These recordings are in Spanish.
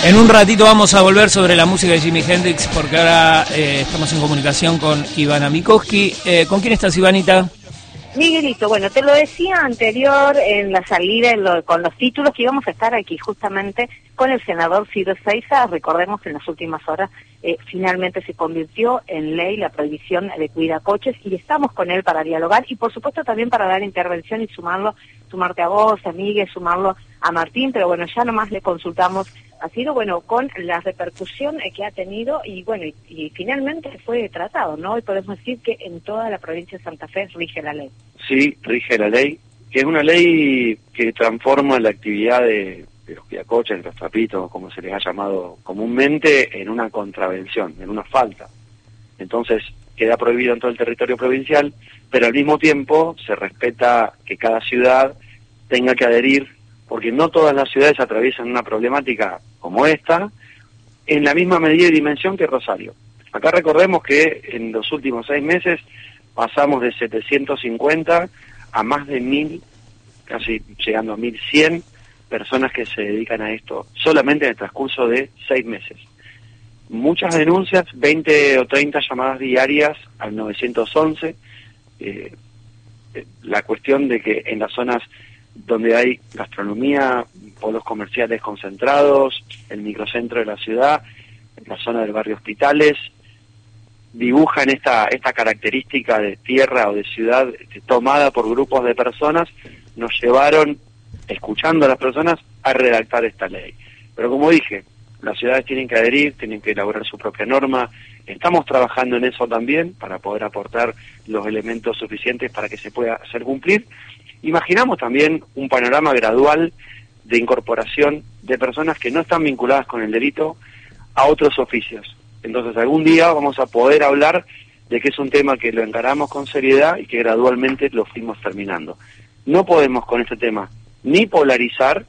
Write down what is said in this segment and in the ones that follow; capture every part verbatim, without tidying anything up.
En un ratito vamos a volver sobre la música de Jimi Hendrix, porque ahora eh, estamos en comunicación con Ivana Mikoski. Eh, ¿Con quién estás, Ivanita? Miguelito, bueno, te lo decía anterior en la salida en lo, con los títulos que íbamos a estar aquí justamente con el senador Ciro Seiza. Recordemos que en las últimas horas eh, finalmente se convirtió en ley la prohibición de cuidacoches y estamos con él para dialogar y por supuesto también para dar intervención y sumarlo, sumarte a vos, a Miguel, sumarlo a Martín, pero bueno, ya nomás le consultamos. Ha sido, bueno, con la repercusión que ha tenido y, bueno, y, y finalmente fue tratado, ¿no? Y podemos decir que en toda la provincia de Santa Fe rige la ley. Sí, rige la ley, que es una ley que transforma la actividad de, de los cuidacoches, de los trapitos, como se les ha llamado comúnmente, en una contravención, en una falta. Entonces, queda prohibido en todo el territorio provincial, pero al mismo tiempo se respeta que cada ciudad tenga que adherir, porque no todas las ciudades atraviesan una problemática como esta, en la misma medida y dimensión que Rosario. Acá recordemos que en los últimos seis meses pasamos de setecientos cincuenta a más de mil, casi llegando a mil cien personas que se dedican a esto, solamente en el transcurso de seis meses. Muchas denuncias, veinte o treinta llamadas diarias al nueve once, eh, la cuestión de que en las zonas donde hay gastronomía, polos comerciales concentrados, el microcentro de la ciudad, la zona del barrio Hospitales, dibujan esta esta característica de tierra o de ciudad tomada por grupos de personas, nos llevaron, escuchando a las personas, a redactar esta ley. Pero como dije, las ciudades tienen que adherir, tienen que elaborar su propia norma, estamos trabajando en eso también para poder aportar los elementos suficientes para que se pueda hacer cumplir. Imaginamos también un panorama gradual de incorporación de personas que no están vinculadas con el delito a otros oficios. Entonces algún día vamos a poder hablar de que es un tema que lo encaramos con seriedad y que gradualmente lo fuimos terminando. No podemos con este tema ni polarizar,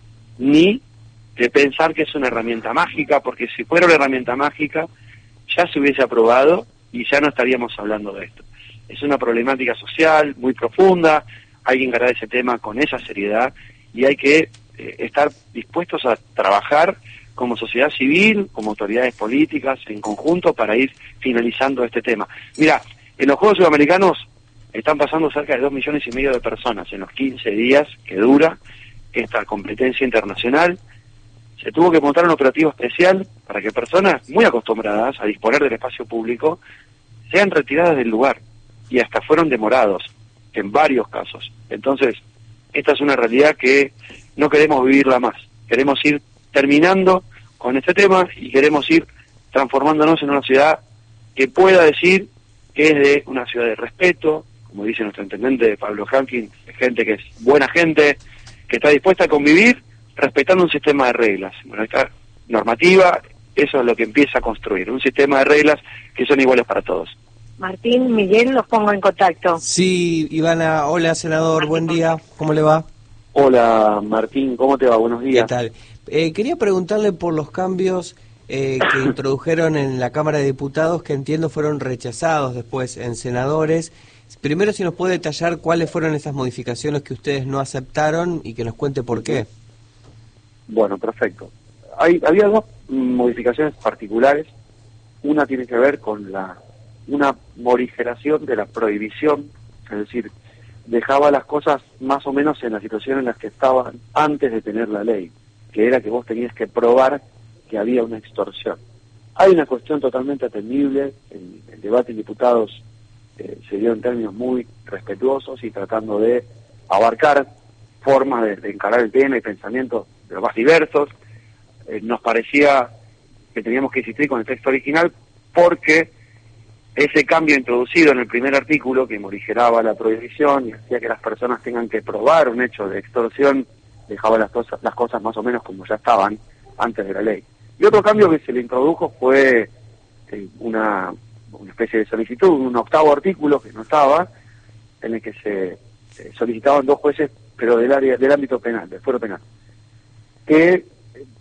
ni de pensar que es una herramienta mágica, porque si fuera una herramienta mágica ya se hubiese aprobado y ya no estaríamos hablando de esto. Es una problemática social muy profunda, hay que encarar ese tema con esa seriedad y hay que eh, estar dispuestos a trabajar como sociedad civil, como autoridades políticas, en conjunto, para ir finalizando este tema. Mira, en los Juegos Sudamericanos están pasando cerca de dos millones y medio de personas en los quince días que dura esta competencia internacional. Se tuvo que montar un operativo especial para que personas muy acostumbradas a disponer del espacio público sean retiradas del lugar, y hasta fueron demorados en varios casos. Entonces, esta es una realidad que no queremos vivirla más. Queremos ir terminando con este tema y queremos ir transformándonos en una ciudad que pueda decir que es de una ciudad de respeto, como dice nuestro intendente Pablo Hankin, gente que es buena gente, que está dispuesta a convivir respetando un sistema de reglas. Bueno, esta normativa, eso es lo que empieza a construir, un sistema de reglas que son iguales para todos. Martín, Miguel, los pongo en contacto. Sí, Ivana, hola senador, Martín, buen día, ¿cómo le va? Hola Martín, ¿cómo te va? Buenos días. ¿Qué tal? Eh, quería preguntarle por los cambios eh, que introdujeron en la Cámara de Diputados, que entiendo fueron rechazados después en senadores. Primero, si nos puede detallar cuáles fueron esas modificaciones que ustedes no aceptaron y que nos cuente por qué. Bueno, perfecto. Hay, había dos modificaciones particulares. Una tiene que ver con la una morigeración de la prohibición, es decir, dejaba las cosas más o menos en la situación en la que estaban antes de tener la ley, que era que vos tenías que probar que había una extorsión. Hay una cuestión totalmente atendible, el, el debate en diputados eh, se dio en términos muy respetuosos y tratando de abarcar formas de, de encarar el tema y pensamientos de los más diversos. Eh, nos parecía que teníamos que insistir con el texto original porque ese cambio introducido en el primer artículo que morigeraba la prohibición y hacía que las personas tengan que probar un hecho de extorsión, dejaba las cosas, las cosas más o menos como ya estaban antes de la ley. Y otro cambio que se le introdujo fue eh, una, una especie de solicitud, un octavo artículo que no estaba, en el que se eh, solicitaban dos jueces, pero del área del ámbito penal, del fuero penal, que eh,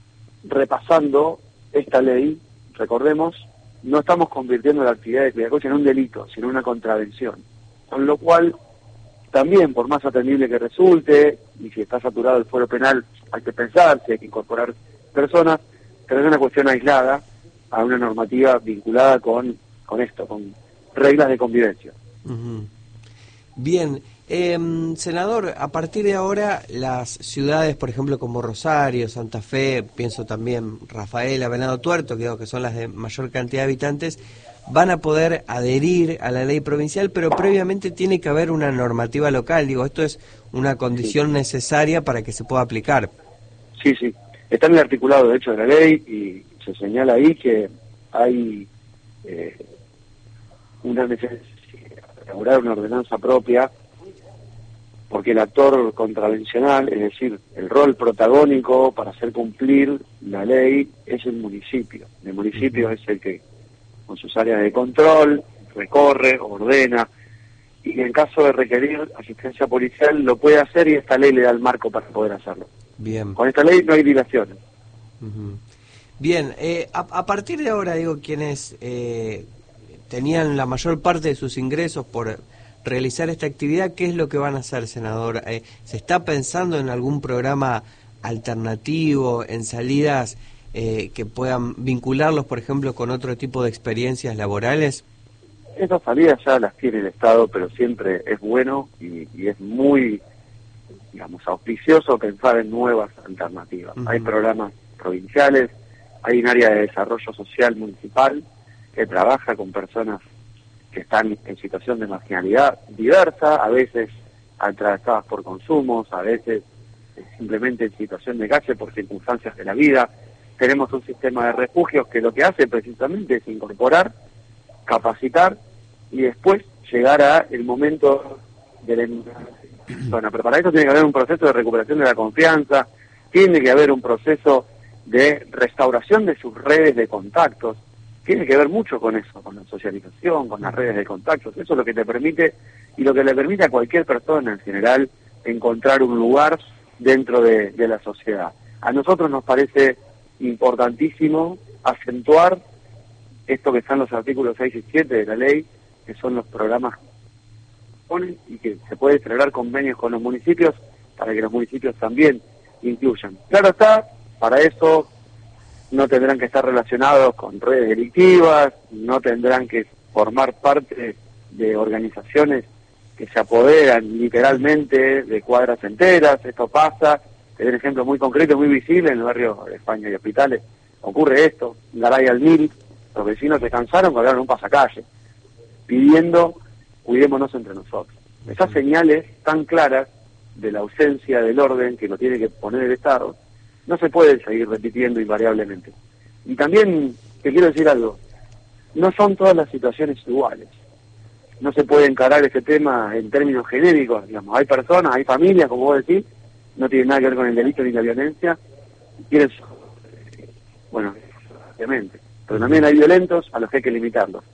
repasando esta ley, recordemos, no estamos convirtiendo la actividad de cuidacoche en un delito, sino en una contravención. Con lo cual, también, por más atendible que resulte, y si está saturado el fuero penal, hay que pensar si hay que incorporar personas, pero es una cuestión aislada a una normativa vinculada con, con esto, con reglas de convivencia. Uh-huh. Bien, eh, senador, a partir de ahora las ciudades, por ejemplo, como Rosario, Santa Fe, pienso también Rafaela, Venado Tuerto, que, que son las de mayor cantidad de habitantes, van a poder adherir a la ley provincial, pero previamente tiene que haber una normativa local. Digo, esto es una condición sí. necesaria para que se pueda aplicar. Sí, sí. Está en el articulado, de hecho, de la ley, y se señala ahí que hay eh, una necesidad de elaborar una ordenanza propia, porque el actor contravencional, es decir, el rol protagónico para hacer cumplir la ley, es el municipio. El municipio uh-huh. es el que, con sus áreas de control, recorre, ordena, y en caso de requerir asistencia policial lo puede hacer, y esta ley le da el marco para poder hacerlo. Bien. Con esta ley no hay dilaciones. Uh-huh. Bien, eh, a, a partir de ahora, digo, quienes eh, tenían la mayor parte de sus ingresos por realizar esta actividad, ¿qué es lo que van a hacer, senador? Eh, ¿Se está pensando en algún programa alternativo, en salidas eh, que puedan vincularlos, por ejemplo, con otro tipo de experiencias laborales? Esas salidas ya las tiene el Estado, pero siempre es bueno y, y es muy, digamos, auspicioso pensar en nuevas alternativas. Uh-huh. Hay programas provinciales, hay un área de desarrollo social municipal que trabaja con personas que están en situación de marginalidad diversa, a veces atravesadas por consumos, a veces simplemente en situación de calle por circunstancias de la vida. Tenemos un sistema de refugios que lo que hace precisamente es incorporar, capacitar y después llegar a el momento de la bueno, pero para eso tiene que haber un proceso de recuperación de la confianza, tiene que haber un proceso de restauración de sus redes de contactos, tiene que ver mucho con eso, con la socialización, con las redes de contactos. Eso es lo que te permite, y lo que le permite a cualquier persona en general, encontrar un lugar dentro de, de la sociedad. A nosotros nos parece importantísimo acentuar esto que están los artículos seis y siete de la ley, que son los programas y que se puede celebrar convenios con los municipios para que los municipios también incluyan. Claro está, para eso no tendrán que estar relacionados con redes delictivas, no tendrán que formar parte de organizaciones que se apoderan literalmente de cuadras enteras. Esto pasa, es un ejemplo muy concreto, muy visible en el barrio de España y Hospitales. Ocurre esto, Garay al Mil, los vecinos se cansaron, colgaron un pasacalle, pidiendo cuidémonos entre nosotros. Esas señales tan claras de la ausencia del orden que lo tiene que poner el Estado, no se pueden seguir repitiendo invariablemente. Y también te quiero decir algo, no son todas las situaciones iguales. No se puede encarar ese tema en términos genéricos, digamos. Hay personas, hay familias, como vos decís, no tienen nada que ver con el delito ni la violencia, y quieren, bueno, obviamente. Pero también hay violentos a los que hay que limitarlos.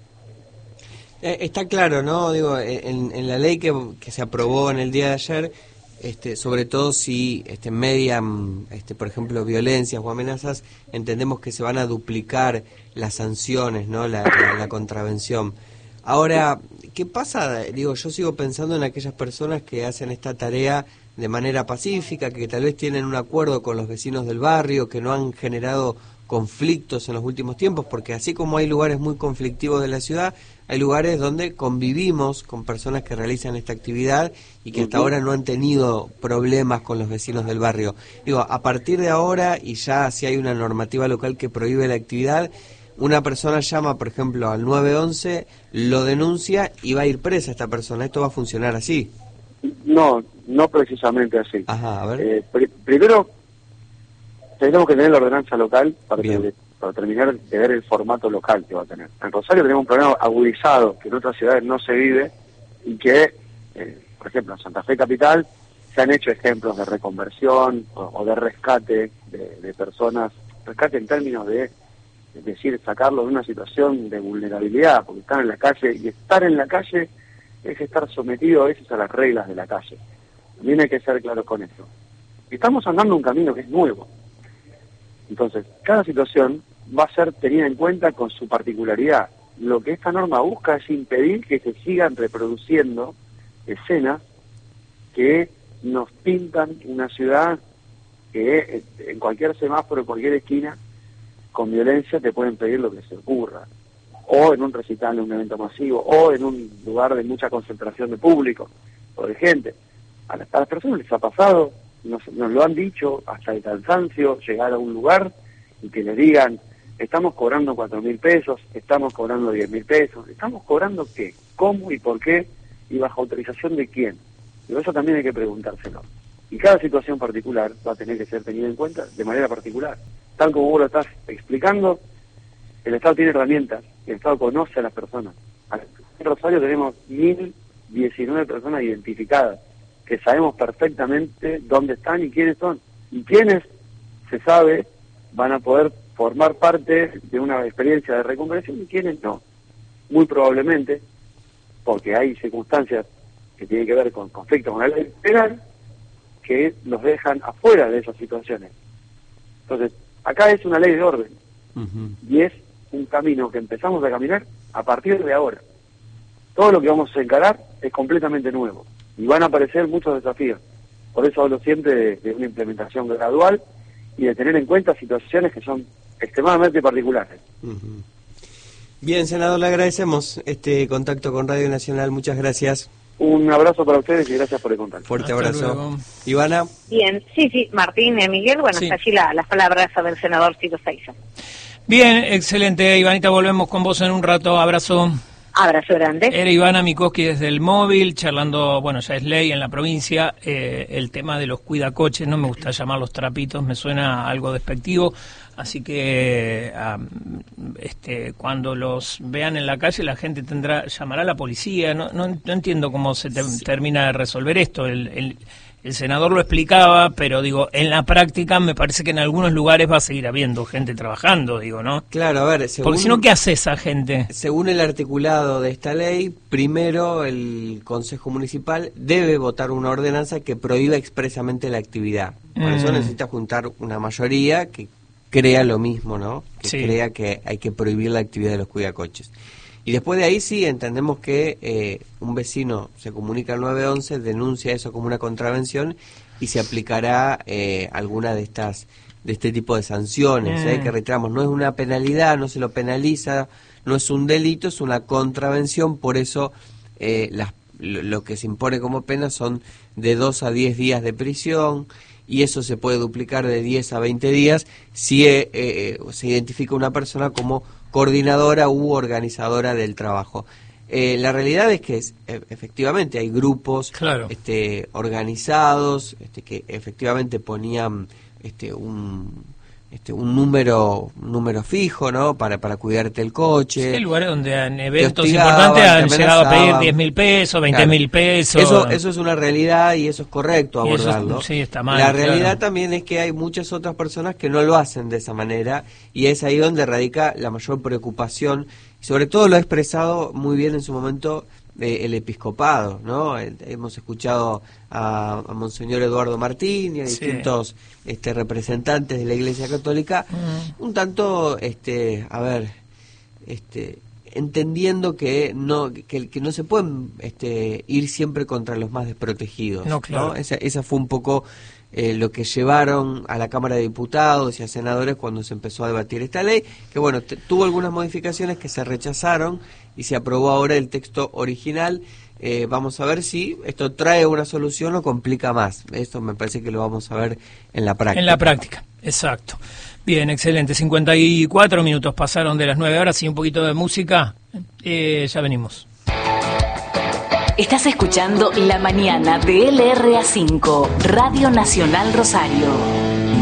Eh, está claro, ¿no? Digo, en, en la ley que, que se aprobó en el día de ayer, este, sobre todo si este, median, este, por ejemplo, violencias o amenazas, entendemos que se van a duplicar las sanciones, ¿no? La, la, la contravención. Ahora, ¿qué pasa? Digo, yo sigo pensando en aquellas personas que hacen esta tarea de manera pacífica, que tal vez tienen un acuerdo con los vecinos del barrio, que no han generado conflictos en los últimos tiempos, porque así como hay lugares muy conflictivos de la ciudad, hay lugares donde convivimos con personas que realizan esta actividad y que hasta ahora no han tenido problemas con los vecinos del barrio. Digo, a partir de ahora, y ya si hay una normativa local que prohíbe la actividad, una persona llama, por ejemplo, al nueve once, lo denuncia y va a ir presa esta persona. ¿Esto va a funcionar así? No, no precisamente así. Ajá, a ver. Eh, pr- primero, tenemos que tener la ordenanza local para, que, para terminar de ver el formato local que va a tener. En Rosario tenemos un problema agudizado que en otras ciudades no se vive y que, eh, por ejemplo, en Santa Fe Capital se han hecho ejemplos de reconversión o, o de rescate de, de personas, rescate en términos de, es decir, sacarlo de una situación de vulnerabilidad, porque están en la calle, y estar en la calle es estar sometido a veces a las reglas de la calle. También hay que ser claros con eso. Y estamos andando un camino que es nuevo. Entonces, cada situación va a ser tenida en cuenta con su particularidad. Lo que esta norma busca es impedir que se sigan reproduciendo escenas que nos pintan una ciudad que en cualquier semáforo, en cualquier esquina, con violencia te pueden pedir lo que se ocurra, o en un recital de un evento masivo, o en un lugar de mucha concentración de público o de gente. A las, a las personas les ha pasado, nos, nos lo han dicho hasta el cansancio, llegar a un lugar y que les digan, estamos cobrando cuatro mil pesos, estamos cobrando diez mil pesos, estamos cobrando qué, cómo y por qué, y bajo autorización de quién. Pero eso también hay que preguntárselo. Y cada situación particular va a tener que ser tenida en cuenta de manera particular. Tal como vos lo estás explicando, el Estado tiene herramientas, el Estado conoce a las personas. En Rosario tenemos mil diecinueve personas identificadas, que sabemos perfectamente dónde están y quiénes son. Y quiénes, se sabe, van a poder formar parte de una experiencia de reconversión y quiénes no. Muy probablemente, porque hay circunstancias que tienen que ver con conflictos con la ley penal, que los dejan afuera de esas situaciones. Entonces, acá es una ley de orden, uh-huh. y es un camino que empezamos a caminar a partir de ahora. Todo lo que vamos a encarar es completamente nuevo, y van a aparecer muchos desafíos. Por eso hablo siempre de, de una implementación gradual y de tener en cuenta situaciones que son extremadamente particulares. Uh-huh. Bien, senador, le agradecemos este contacto con Radio Nacional. Muchas gracias. Un abrazo para ustedes y gracias por el contacto. Fuerte Hasta abrazo. luego. Ivana. Bien, sí, sí, Martín, eh, Miguel, bueno, Sí. hasta allí la, las palabras del senador Ciro Seiza. Bien, excelente, Ivanita, volvemos con vos en un rato. Abrazo. Abrazo grande. Era Ivana Mikoski desde el móvil, charlando, bueno, ya es ley en la provincia, eh, el tema de los cuidacoches, no me gusta llamarlos trapitos, me suena algo despectivo, así que um, este, cuando los vean en la calle la gente tendrá llamará a la policía, no, no, no entiendo cómo se te, sí. termina de resolver esto, el, el, el senador lo explicaba, pero digo, en la práctica me parece que en algunos lugares va a seguir habiendo gente trabajando, digo, ¿no? Claro, a ver, según, porque si no, ¿qué hace esa gente? Según el articulado de esta ley, primero el Consejo Municipal debe votar una ordenanza que prohíba expresamente la actividad. Por mm. eso necesita juntar una mayoría que crea lo mismo, ¿no? Que sí. crea que hay que prohibir la actividad de los cuidacoches. Y después de ahí sí entendemos que eh, un vecino se comunica al nueve once, denuncia eso como una contravención y se aplicará eh, alguna de estas de este tipo de sanciones, mm. eh, que reiteramos, no es una penalidad, no se lo penaliza, no es un delito, es una contravención, por eso eh, las, lo, lo que se impone como pena son de dos a diez días de prisión, y eso se puede duplicar de diez a veinte días si eh, eh, se identifica una persona como coordinadora u organizadora del trabajo. Eh, la realidad es que es, e, efectivamente hay grupos claro. este, organizados este, que efectivamente ponían este, un este, un número un número fijo, ¿no? Para para cuidarte el coche. Sí, hay lugares donde en eventos importantes han llegado a pedir diez mil pesos, veinte mil claro. pesos. Eso eso es una realidad y eso es correcto abordarlo. Eso, sí, está mal. La realidad claro. también es que hay muchas otras personas que no lo hacen de esa manera y es ahí donde radica la mayor preocupación. Y sobre todo lo ha expresado muy bien en su momento eh, el episcopado, ¿no? El, hemos escuchado a, a Monseñor Eduardo Martín y a sí. distintos este, representantes de la Iglesia Católica, uh-huh. un tanto, este, a ver, este, entendiendo que no que, que no se pueden este, ir siempre contra los más desprotegidos, no, claro. ¿no? Esa, esa fue un poco eh, lo que llevaron a la Cámara de Diputados y a senadores cuando se empezó a debatir esta ley, que bueno, t- tuvo algunas modificaciones que se rechazaron y se aprobó ahora el texto original. Eh, vamos a ver si esto trae una solución o complica más. Esto me parece que lo vamos a ver en la práctica. En la práctica, exacto. Bien, excelente. cincuenta y cuatro minutos pasaron de las nueve horas y un poquito de música. Eh, ya venimos. Estás escuchando La Mañana de L R A cinco, Radio Nacional Rosario.